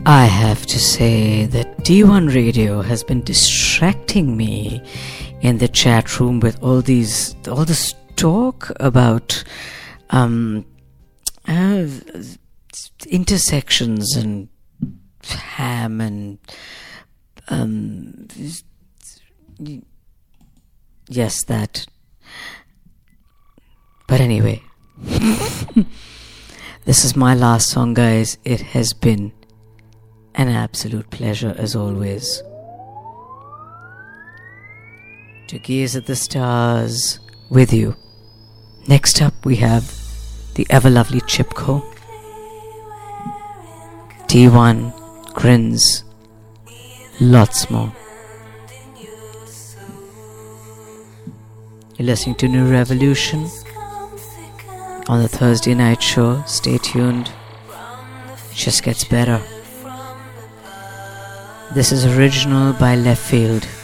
I have to say that D1 Radio has been distracting me in the chat room with all this talk about intersections and ham and yes, that. But anyway, this is my last song, guys. It has been an absolute pleasure as always to gaze at the stars with you. Next up we have the ever lovely Chipko, D1, Grins, lots more. You're listening to New Revolution on the Thursday night show. Stay tuned, it just gets better. This is original by Left Field.